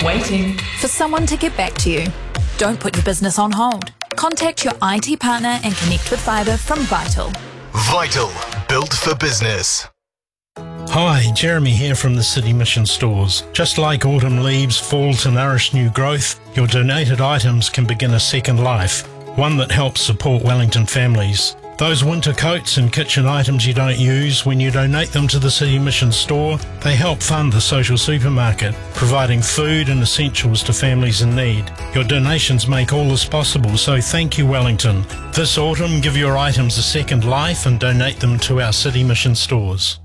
Waiting for someone to get back to you. Don't put your business on hold. Contact your IT partner and connect with fibre from Vital. Vital, built for business. Hi, Jeremy here from the City Mission Stores. Just like autumn leaves fall to nourish new growth, your donated items can begin a second life, one that helps support Wellington families. Those winter coats and kitchen items you don't use, when you donate them to the City Mission Store, they help fund the social supermarket, providing food and essentials to families in need. Your donations make all this possible, so thank you, Wellington. This autumn, give your items a second life and donate them to our City Mission Stores.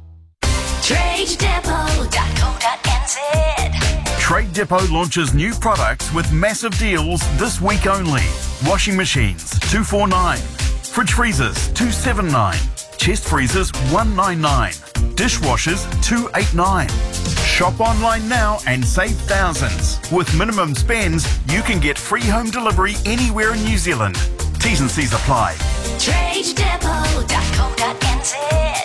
TradeDepot.co.nz. Trade Depot launches new products with massive deals this week only. Washing machines, $249. Fridge freezers, $279. Chest freezers, $199. Dishwashers, $289. Shop online now and save thousands. With minimum spends, you can get free home delivery anywhere in New Zealand. T's and C's apply. TradeDepot.co.nz.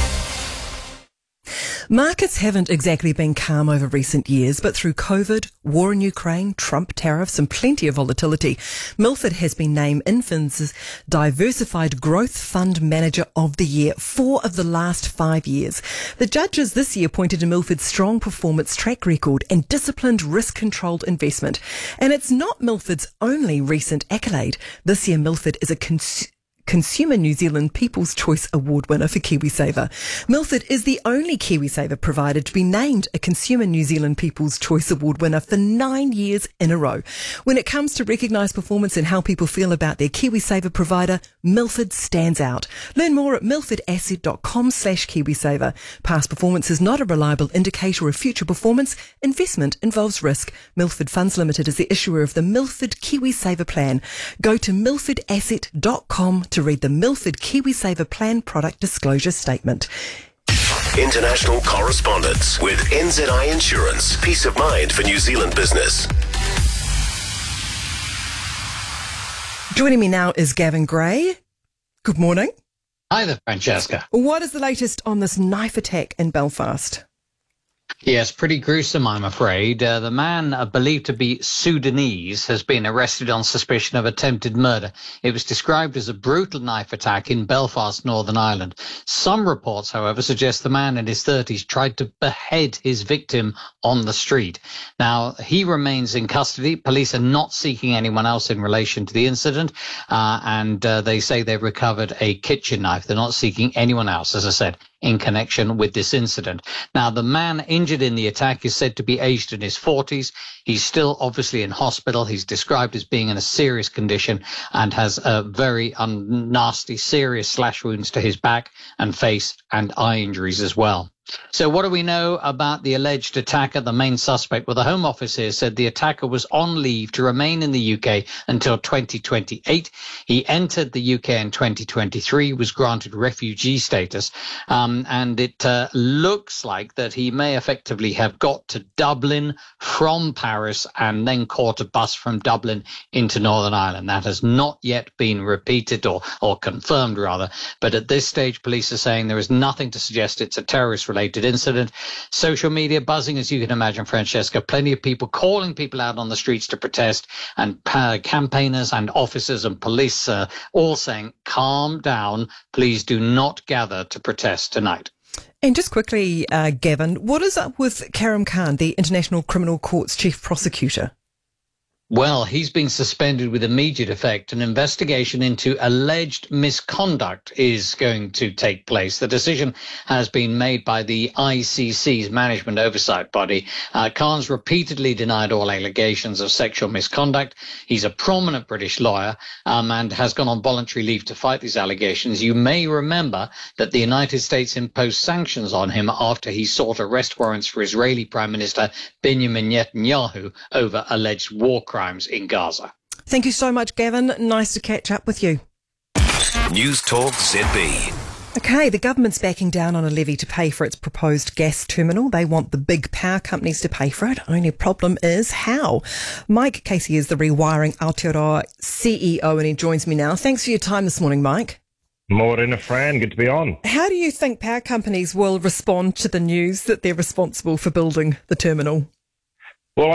Markets haven't exactly been calm over recent years, but through COVID, war in Ukraine, Trump tariffs and plenty of volatility, Milford has been named Infin's Diversified Growth Fund Manager of the Year 4 of the last 5 years. The judges this year pointed to Milford's strong performance track record and disciplined risk-controlled investment. And it's not Milford's only recent accolade. This year, Milford is a Consumer New Zealand People's Choice Award winner for KiwiSaver. Milford is the only KiwiSaver provider to be named a Consumer New Zealand People's Choice Award winner for 9 years in a row. When it comes to recognised performance and how people feel about their KiwiSaver provider, Milford stands out. Learn more at milfordasset.com/KiwiSaver. Past performance is not a reliable indicator of future performance. Investment involves risk. Milford Funds Limited is the issuer of the Milford KiwiSaver plan. Go to milfordasset.com to read the Milford KiwiSaver Plan product disclosure statement. International correspondence with NZI Insurance. Peace of mind for New Zealand business. Joining me now is Gavin Gray. Good morning. Hi there, Francesca. What is the latest on this knife attack in Belfast? Yes, pretty gruesome, I'm afraid. The man, believed to be Sudanese, has been arrested on suspicion of attempted murder. It was described as a brutal knife attack in Belfast, Northern Ireland. Some reports, however, suggest the man in his 30s tried to behead his victim on the street. Now, he remains in custody. Police are not seeking anyone else in relation to the incident, and they say they've recovered a kitchen knife. They're not seeking anyone else, as I said, in connection with this incident. Now, the man injured in the attack is said to be aged in his 40s. He's still obviously in hospital. He's described as being in a serious condition and has very nasty, serious slash wounds to his back and face and eye injuries as well. So what do we know about the alleged attacker, the main suspect? Well, the Home Office here said the attacker was on leave to remain in the UK until 2028. He entered the UK in 2023, was granted refugee status, and it looks like that he may effectively have got to Dublin from Paris and then caught a bus from Dublin into Northern Ireland. That has not yet been repeated or confirmed, rather. But at this stage, police are saying there is nothing to suggest it's a terrorist-related incident. Social media buzzing, as you can imagine, Francesca. Plenty of people calling people out on the streets to protest, and campaigners and officers and police all saying, calm down, please do not gather to protest tonight. And just quickly, Gavin, what is up with Karim Khan, the International Criminal Court's chief prosecutor? Well, he's been suspended with immediate effect. An investigation into alleged misconduct is going to take place. The decision has been made by the ICC's management oversight body. Khan's repeatedly denied all allegations of sexual misconduct. He's a prominent British lawyer and has gone on voluntary leave to fight these allegations. You may remember that the United States imposed sanctions on him after he sought arrest warrants for Israeli Prime Minister Benjamin Netanyahu over alleged war crimes in Gaza. Thank you so much, Gavin. Nice to catch up with you. News Talk ZB. Okay, the government's backing down on a levy to pay for its proposed gas terminal. They want the big power companies to pay for it. Only problem is how. Mike Casey is the Rewiring Aotearoa CEO and he joins me now. Thanks for your time this morning, Mike. Morena Fran, good to be on. How do you think power companies will respond to the news that they're responsible for building the terminal?